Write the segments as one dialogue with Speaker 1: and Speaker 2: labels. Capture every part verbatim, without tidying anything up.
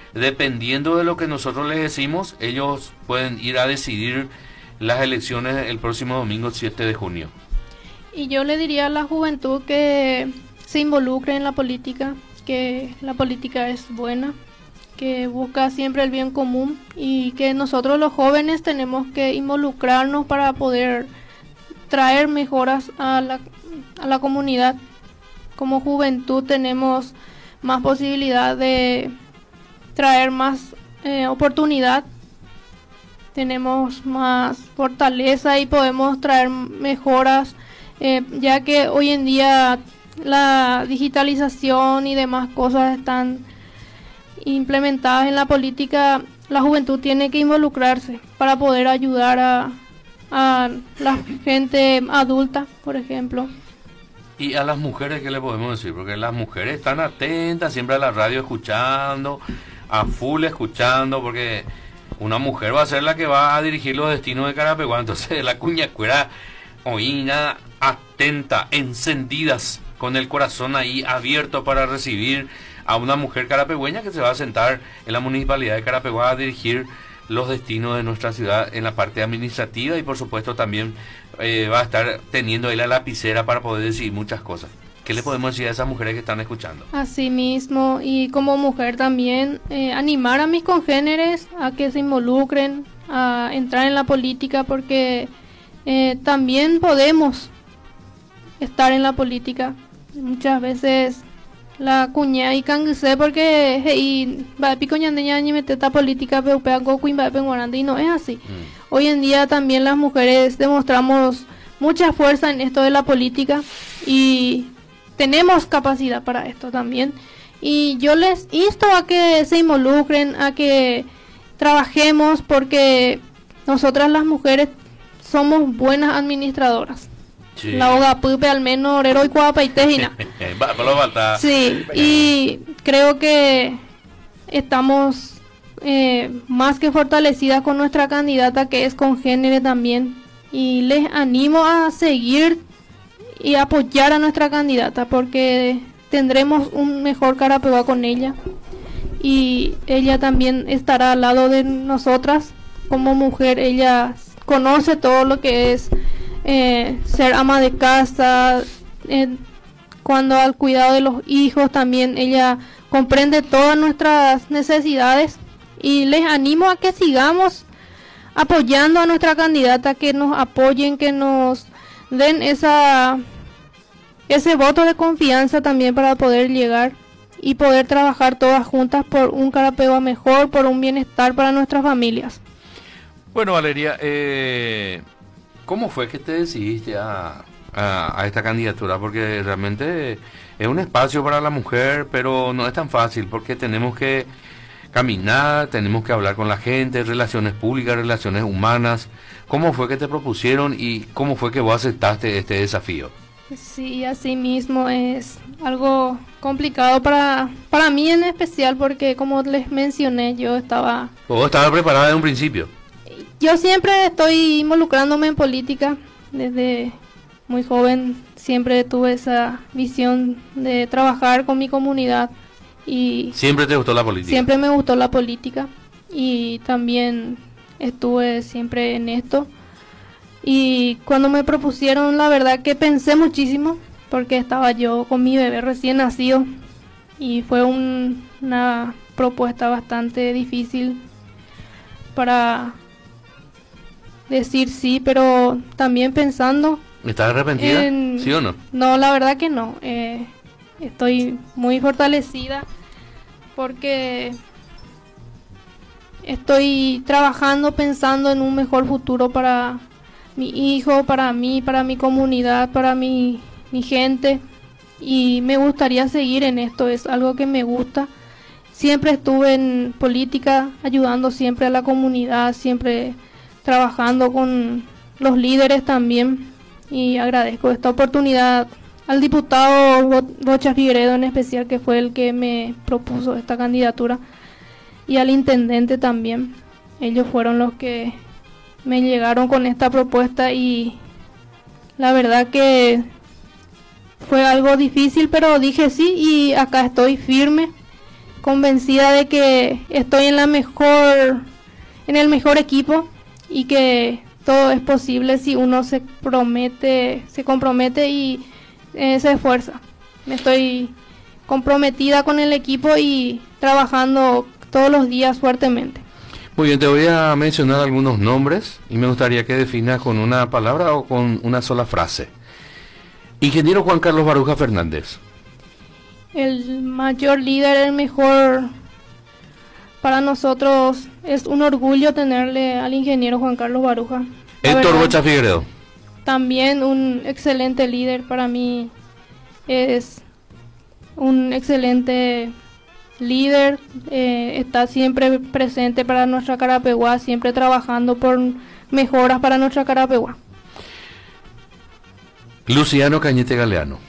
Speaker 1: dependiendo de lo que nosotros les decimos, ellos pueden ir a decidir las elecciones el próximo domingo siete de junio.
Speaker 2: Y yo le diría a la juventud que se involucre en la política, que la política es buena, que busca siempre el bien común y que nosotros los jóvenes tenemos que involucrarnos para poder traer mejoras a la, a la comunidad. Como juventud tenemos más posibilidad de traer más eh, oportunidad, tenemos más fortaleza y podemos traer mejoras, eh, ya que hoy en día la digitalización y demás cosas están implementadas en la política. La juventud tiene que involucrarse para poder ayudar a, a la gente adulta, por ejemplo.
Speaker 1: Y a las mujeres, ¿qué le podemos decir? Porque las mujeres están atentas siempre a la radio, escuchando, a full escuchando, porque una mujer va a ser la que va a dirigir los destinos de Carapeguá. Entonces la cuñacuera oína, atenta, encendidas, con el corazón ahí abierto para recibir a una mujer carapegüeña que se va a sentar en la municipalidad de Carapeguá a dirigir los destinos de nuestra ciudad en la parte administrativa y por supuesto también eh, va a estar teniendo ahí la lapicera para poder decidir muchas cosas. ¿Qué le podemos decir a esas mujeres que están escuchando?
Speaker 2: Así mismo, y como mujer también, eh, animar a mis congéneres a que se involucren, a entrar en la política, porque eh, también podemos estar en la política. Muchas veces la cuña y canguese porque hey, va pico ñandeña ni meteta política pero peago queen va y no es así. Mm. Hoy en día también las mujeres demostramos mucha fuerza en esto de la política y tenemos capacidad para esto también. Y yo les insto a que se involucren, a que trabajemos, porque nosotras las mujeres somos buenas administradoras. Sí. La hoga pupe al menos orero y cuapa y tejina. Sí, y creo que estamos eh, más que fortalecidas con nuestra candidata, que es congénere también, y les animo a seguir y apoyar a nuestra candidata, porque tendremos un mejor Carapeguá con ella y ella también estará al lado de nosotras. Como mujer ella conoce todo lo que es Eh, ser ama de casa, eh, cuando al cuidado de los hijos también ella comprende todas nuestras necesidades, y les animo a que sigamos apoyando a nuestra candidata, que nos apoyen, que nos den esa ese voto de confianza también para poder llegar y poder trabajar todas juntas por un Carapeguá mejor, por un bienestar para nuestras familias.
Speaker 1: Bueno, Valeria, eh... ¿cómo fue que te decidiste a, a, a esta candidatura? Porque realmente es un espacio para la mujer, pero no es tan fácil, porque tenemos que caminar, tenemos que hablar con la gente, relaciones públicas, relaciones humanas. ¿Cómo fue que te propusieron y cómo fue que vos aceptaste este desafío?
Speaker 2: Sí, así mismo es algo complicado para, para mí en especial, porque como les mencioné, yo estaba...
Speaker 1: ¿Vos estabas preparada desde un principio?
Speaker 2: Yo siempre estoy involucrándome en política, desde muy joven siempre tuve esa visión de trabajar con mi comunidad y...
Speaker 1: ¿Siempre te gustó la política?
Speaker 2: Siempre me gustó la política y también estuve siempre en esto. Y cuando me propusieron, la verdad que pensé muchísimo, porque estaba yo con mi bebé recién nacido y fue un, una propuesta bastante difícil para decir sí, pero también pensando...
Speaker 1: ¿Estás arrepentida? En... ¿Sí o no?
Speaker 2: No, la verdad que no. Eh, estoy muy fortalecida porque estoy trabajando, pensando en un mejor futuro para mi hijo, para mí, para mi comunidad, para mi, mi gente, y me gustaría seguir en esto. Es algo que me gusta. Siempre estuve en política, ayudando siempre a la comunidad, siempre trabajando con los líderes también, y agradezco esta oportunidad al diputado Bocha Figueredo en especial, que fue el que me propuso esta candidatura, y al intendente también. Ellos fueron los que me llegaron con esta propuesta y la verdad que fue algo difícil, pero dije sí y acá estoy firme convencida de que estoy en la mejor, en el mejor equipo y que todo es posible si uno se promete, se compromete y eh, se esfuerza. Me estoy comprometida con el equipo y trabajando todos los días fuertemente.
Speaker 1: Muy bien, te voy a mencionar algunos nombres y me gustaría que definas con una palabra o con una sola frase. Ingeniero Juan Carlos Baruja Fernández.
Speaker 2: El mayor líder, el mejor. Para nosotros es un orgullo tenerle al ingeniero Juan Carlos Baruja.
Speaker 1: Héctor Rocha Figueredo.
Speaker 2: También un excelente líder, para mí es un excelente líder, eh, está siempre presente para nuestra Carapeguá, siempre trabajando por mejoras para nuestra Carapeguá.
Speaker 1: Luciano Cañete Galeano.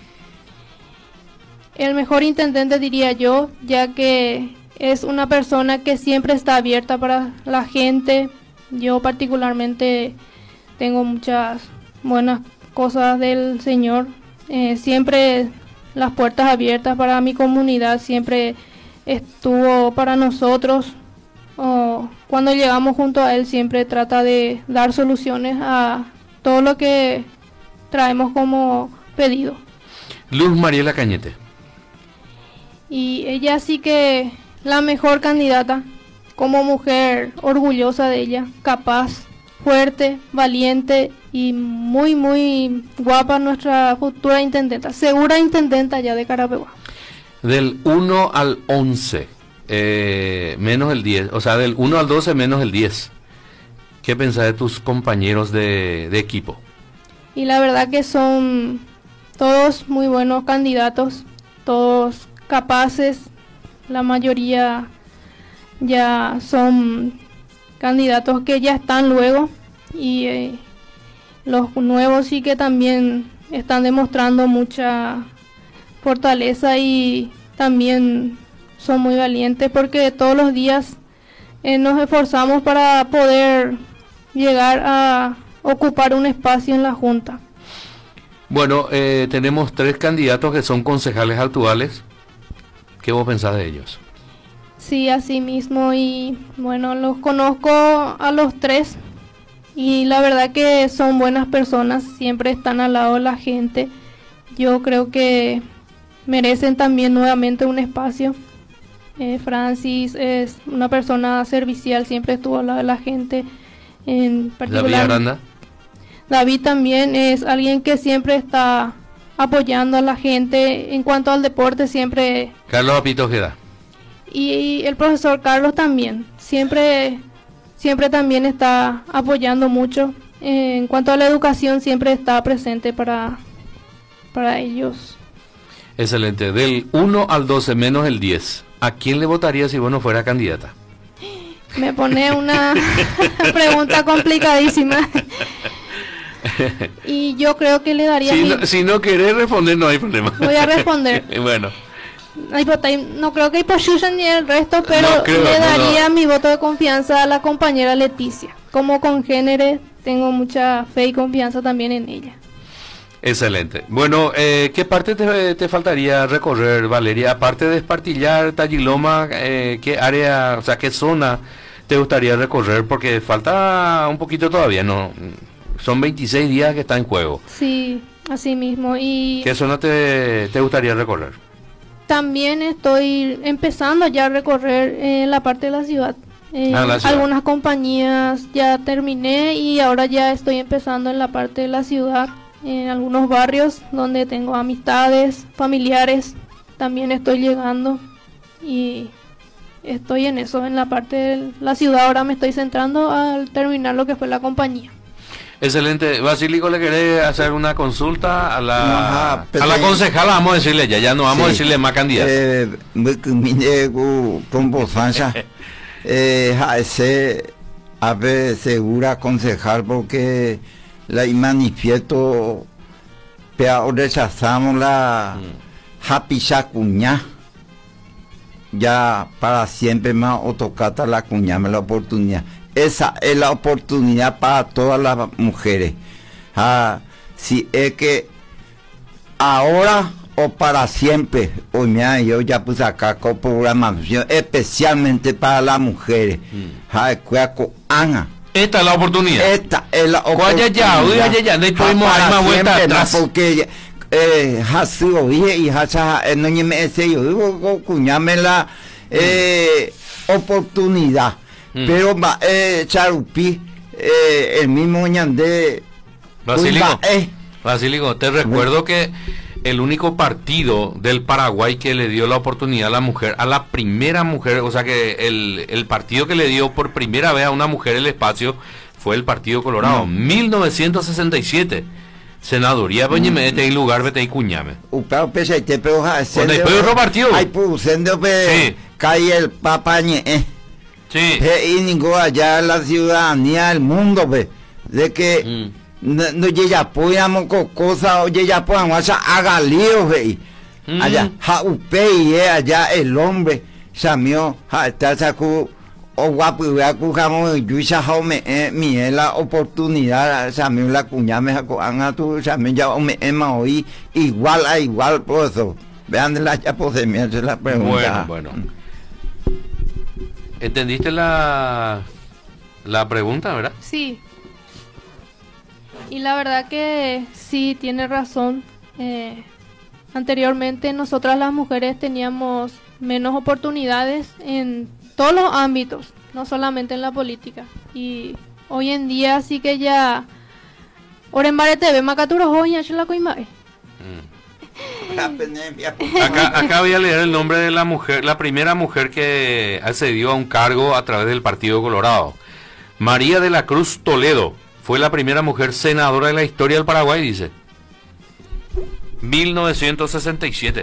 Speaker 2: El mejor intendente, diría yo, ya que es una persona que siempre está abierta para la gente. Yo particularmente tengo muchas buenas cosas del señor, eh, siempre las puertas abiertas para mi comunidad, siempre estuvo para nosotros. Oh, cuando llegamos junto a él siempre trata de dar soluciones a todo lo que traemos como pedido.
Speaker 1: Luz Mariela Cañete.
Speaker 2: Y ella sí que la mejor candidata, como mujer orgullosa de ella, capaz, fuerte, valiente y muy muy guapa, nuestra futura intendenta, segura intendenta ya de Carapeguá.
Speaker 1: Del uno al once, eh, menos el diez, o sea, del uno al doce menos el diez. ¿Qué pensás de tus compañeros de, de equipo?
Speaker 2: Y la verdad que son todos muy buenos candidatos, todos capaces, la mayoría ya son candidatos que ya están luego y eh, los nuevos sí que también están demostrando mucha fortaleza y también son muy valientes porque todos los días eh, nos esforzamos para poder llegar a ocupar un espacio en la Junta.
Speaker 1: Bueno, eh, tenemos tres candidatos que son concejales actuales. ¿Qué vos pensás de ellos?
Speaker 2: Sí, así mismo, y bueno, los conozco a los tres y la verdad que son buenas personas, siempre están al lado de la gente. Yo creo que merecen también nuevamente un espacio. Eh, Francis es una persona servicial, siempre estuvo al lado de la gente. En particular,
Speaker 1: David Aranda.
Speaker 2: David también es alguien que siempre está apoyando a la gente en cuanto al deporte, siempre.
Speaker 1: Carlos Apito Ojeda.
Speaker 2: Y el profesor Carlos también, siempre, siempre también está apoyando mucho. En cuanto a la educación, siempre está presente para, para ellos.
Speaker 1: Excelente. Del uno al doce menos el diez, ¿a quién le votaría si vos no fuera candidata?
Speaker 2: Me pone una pregunta complicadísima. Y yo creo que le daría...
Speaker 1: Si,
Speaker 2: mi...
Speaker 1: no, si no querés responder, no hay problema.
Speaker 2: Voy a responder.
Speaker 1: Bueno.
Speaker 2: No creo que Iposhushan ni el resto, pero
Speaker 1: no creo,
Speaker 2: le daría
Speaker 1: no.
Speaker 2: mi voto de confianza a la compañera Leticia. Como congénere, tengo mucha fe y confianza también en ella.
Speaker 1: Excelente. Bueno, eh, ¿qué parte te, te faltaría recorrer, Valeria? Aparte de Espartillar, Tagiloma, eh, ¿qué área, o sea, qué zona te gustaría recorrer? Porque falta un poquito todavía, ¿no? Son veintiséis días que está en juego.
Speaker 2: Sí, así mismo. Y
Speaker 1: ¿qué zona te, te gustaría recorrer?
Speaker 2: También estoy empezando ya a recorrer eh, la parte de la ciudad. Eh,
Speaker 1: ah, la ciudad.
Speaker 2: Algunas compañías ya terminé y ahora ya estoy empezando en la parte de la ciudad, en algunos barrios donde tengo amistades, familiares. También estoy llegando y estoy en eso, en la parte de la ciudad. Ahora me estoy centrando al terminar lo que fue la compañía.
Speaker 1: Excelente. Basílico, ¿le querés hacer una consulta a la,
Speaker 3: Ajá,
Speaker 1: a la concejala? Vamos a decirle ya, ya no vamos sí. a decirle más candidatos.
Speaker 3: Eh, con Bosancha, eh, ese ave segura concejal porque la manifiesto, pero rechazamos la Hapisha Cuña. Ya para siempre más otocata la cuña, la oportunidad. Esa es la oportunidad para todas las mujeres. Ah, si es que ahora o para siempre. Hoy mira, yo ya puse acá con programación especialmente para las mujeres. Mm.
Speaker 1: Esta es la oportunidad.
Speaker 3: Esta es la
Speaker 1: oportunidad. Ya, ya, ya, ya, no podemos dar más vuelta atrás.
Speaker 3: Porque eh, hasi oye y hasa no ni me sé yo digo cuñame la eh, oportunidad. Mm. Pero eh, Charupi eh, el mismo ñandé
Speaker 1: Basílico, eh. Basílico, te recuerdo que el único partido del Paraguay que le dio la oportunidad a la mujer, a la primera mujer, o sea que el, el partido que le dio por primera vez a una mujer el espacio fue el Partido Colorado, mm. mil novecientos sesenta y siete. Senaduría Peñemete y lugar vete y cuñame.
Speaker 3: Upao pese te pero ha
Speaker 1: sende. Después otro partido.
Speaker 3: Ay pu sende pe cae el papañe. Eh.
Speaker 1: Sí.
Speaker 3: Y ningún allá la ciudadanía del mundo ve de que mm. no, no ya apoyamos con cosas, oye ya podamos haga lío ve. Mm. Allá ja upei eh, allá el hombre samió ja está sacu o guapo vea cujamos yuisa jaume eh, mi la oportunidad samió la cuñame jaco anga tu samió ya me ema hoy igual a igual por eso. Vean la ya pues me hace la pregunta.
Speaker 1: Bueno, bueno. ¿Entendiste la la pregunta, verdad?
Speaker 2: Sí. Y la verdad que sí, tiene razón. Eh, anteriormente nosotras las mujeres teníamos menos oportunidades en todos los ámbitos, no solamente en la política. Y hoy en día sí que ya... Orembare T V, Macaturo, hoy ya la coimae.
Speaker 1: Acá, acá voy a leer el nombre de la mujer, la primera mujer que accedió a un cargo a través del Partido Colorado. María de la Cruz Toledo fue la primera mujer senadora de la historia del Paraguay, dice. mil novecientos sesenta y siete.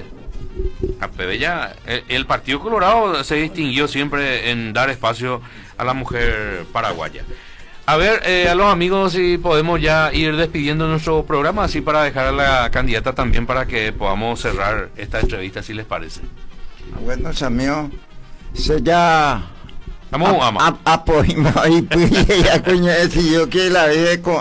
Speaker 1: A ya, el, el Partido Colorado se distinguió siempre en dar espacio a la mujer paraguaya. A ver, eh, a los amigos, si podemos ya ir despidiendo nuestro programa, así para dejar a la candidata también para que podamos cerrar esta entrevista, si les parece.
Speaker 3: Bueno, amigos, se ya...
Speaker 1: Vamos, vamos.
Speaker 3: Apoyamos y pues ya coño decidió que la vida con...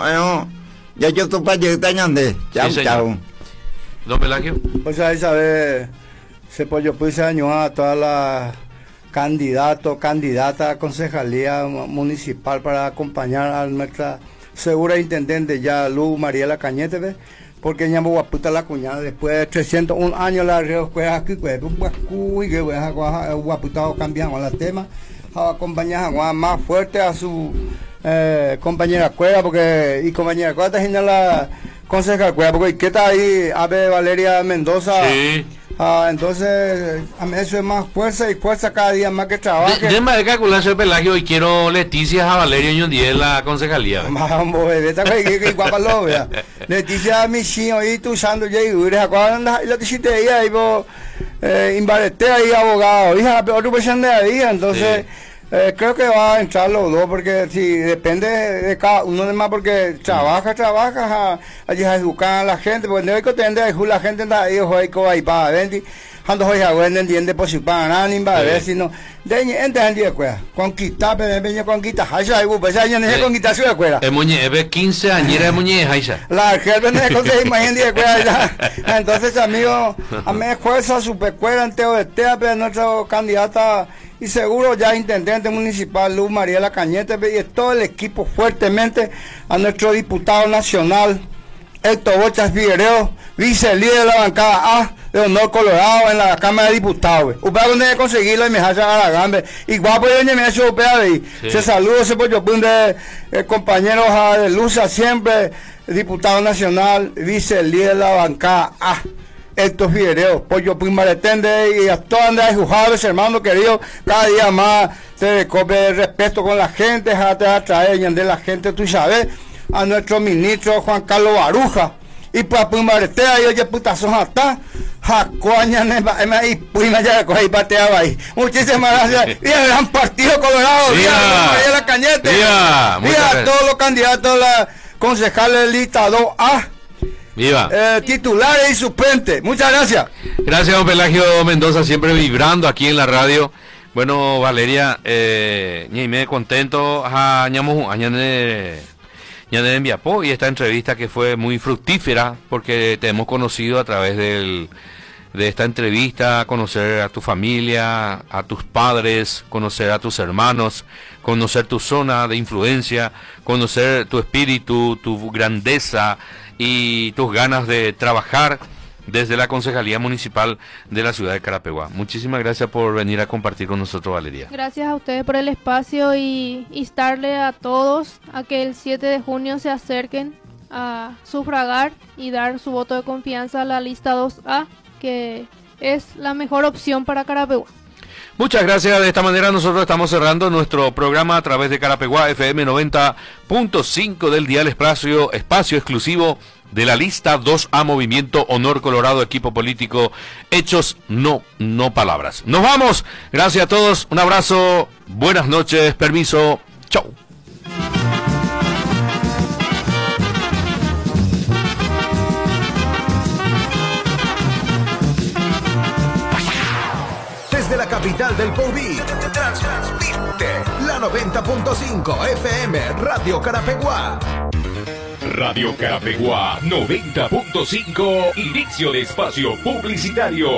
Speaker 3: Ya yo estoy para llegar tañande. Chao, chao.
Speaker 1: Don Pelagio.
Speaker 4: Pues ahí sabe, se pues yo puse año a todas las... candidato, candidata a concejalía municipal para acompañar a nuestra segura intendente ya Luz Mariela Cañete, ¿ves? Porque ya me guaputa la cuñada después de trescientos un años la reoscuela aquí, pues un guacuy que guaputado cambiamos la tema, a acompañar a más fuerte a su eh, compañera cueva, porque y compañera cueva está la concejal cueva, porque ¿qué está ahí? Ave Valeria Mendoza.
Speaker 1: Sí.
Speaker 4: Ah, entonces, a mí eso es más fuerza y fuerza cada día más que trabajo.
Speaker 1: Déjame de calcular, señor Pelagio, y quiero Leticia a Valerio Ñondie en la concejalía.
Speaker 4: Mambo, bebé, que guapa lo vea. Leticia, mi chino, y tú usando ya y ures, acuerdan, y la tisite ahí, ahí vos, imbarete ahí, abogado, hija, pero tú pensas de ahí, entonces... Sí. Eh, creo que va a entrar los dos porque si depende de cada uno de más porque trabaja, trabaja allí a educar a la gente porque no hay que entender la gente anda ahí hoy co ahí para ver ando hoy a ver entiende por si para nada ni para ver si no de ente día cueva conquistar pero venía conquistar hacha y pues ya no se conquistar su cueva
Speaker 1: el muñe es quince añera de muñe hacha
Speaker 4: la gente no conseguir más día cueva entonces amigo a mí fuerza super cueva anteo de tea pero nuestro candidata y seguro ya intendente municipal Luz Mariela Cañete y todo el equipo fuertemente a nuestro diputado nacional Héctor Bochas Figueroa, vice líder de la bancada A de Honor Colorado en la Cámara de Diputados. Usted dónde conseguirlo y me hace a la gambe. Igual pues yo me hace ahí. Se saluda ese pollo de eh, compañeros de Luza siempre, diputado nacional, vice líder de la bancada A. Estos videos, pollo Pimaretende y a todos Andrés Jujaves, hermano querido, cada día más se recopia el respeto con la gente, a traer de la gente, tú sabes, a nuestro ministro Juan Carlos Baruja, y para Pimaretea, y oye, puta, son hasta, jacoña, y Pima ya coge y pateaba ahí. Muchísimas gracias, y el gran partido Colorado, viva Mariela Cañete, viva, viva a todos los candidatos, la concejales del listado A.
Speaker 1: Viva.
Speaker 4: Eh, titulares y suplentes. Muchas gracias.
Speaker 1: Gracias, don Pelagio Mendoza, siempre vibrando aquí en la radio. Bueno, Valeria, eh, y me contento a ñamo añane ñane enviapó y esta entrevista que fue muy fructífera porque te hemos conocido a través del de esta entrevista, conocer a tu familia, a tus padres, conocer a tus hermanos, conocer tu zona de influencia, conocer tu espíritu, tu grandeza y tus ganas de trabajar desde la Concejalía Municipal de la ciudad de Carapeguá. Muchísimas gracias por venir a compartir con nosotros, Valeria.
Speaker 2: Gracias a ustedes por el espacio y instarle a todos a que el siete de junio se acerquen a sufragar y dar su voto de confianza a la lista dos A, que es la mejor opción para Carapeguá.
Speaker 1: Muchas gracias. De esta manera nosotros estamos cerrando nuestro programa a través de Carapeguá F M noventa punto cinco del dial espacio, espacio exclusivo de la lista dos A Movimiento Honor Colorado, equipo político Hechos, no, no palabras. Nos vamos. Gracias a todos. Un abrazo. Buenas noches. Permiso. Chau.
Speaker 5: Desde la capital del Povil, transmite la noventa punto cinco F M Radio Carapeguá.
Speaker 6: Radio Carapeguá noventa punto cinco, inicio de espacio publicitario.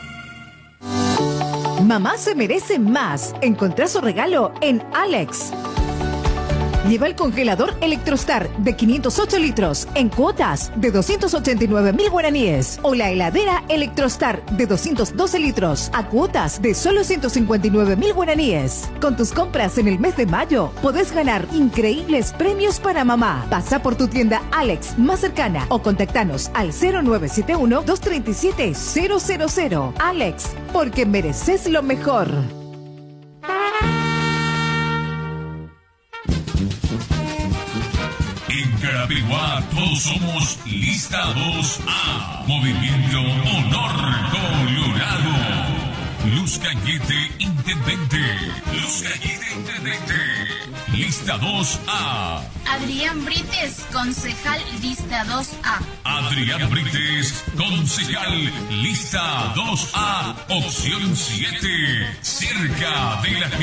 Speaker 7: Mamá se merece más. Encontrá su regalo en Alex. Lleva el congelador Electrostar de quinientos ocho litros en cuotas de doscientos ochenta y nueve mil guaraníes. O la heladera Electrostar de doscientos doce litros a cuotas de solo ciento cincuenta y nueve mil guaraníes. Con tus compras en el mes de mayo podés ganar increíbles premios para mamá. Pasa por tu tienda Alex más cercana o contactanos al cero nueve siete uno, dos tres siete, cero cero cero. Alex, porque mereces lo mejor.
Speaker 6: En Carapeguá todos somos lista dos A. Movimiento Honor Colorado. Luz Cañete Intendente. Luz Cañete Intendente. Lista dos A.
Speaker 8: Adrián Brites, concejal lista dos A.
Speaker 6: Adrián Brites, concejal lista dos A, opción siete. Cerca de la gente.